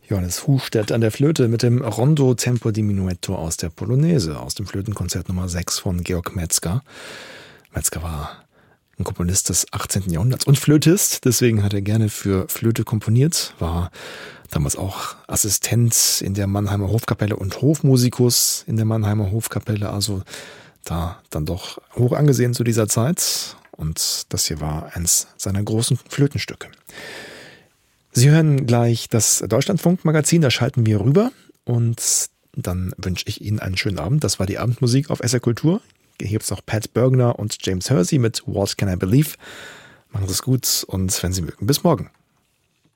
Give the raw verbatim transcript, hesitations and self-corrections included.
Johannes Hustedt an der Flöte mit dem Rondo Tempo di Minuetto aus der Polonaise, aus dem Flötenkonzert Nummer sechs von Georg Metzger. Metzger war ein Komponist des achtzehnten. Jahrhunderts und Flötist, deswegen hat er gerne für Flöte komponiert, war damals auch Assistent in der Mannheimer Hofkapelle und Hofmusikus in der Mannheimer Hofkapelle, also da dann doch hoch angesehen zu dieser Zeit. Und das hier war eins seiner großen Flötenstücke. Sie hören gleich das Deutschlandfunk-Magazin, da schalten wir rüber und dann wünsche ich Ihnen einen schönen Abend. Das war die Abendmusik auf S R Kultur. Hier gibt es noch Pat Bergner und James Hersey mit What Can I Believe. Machen Sie es gut und wenn Sie mögen, bis morgen.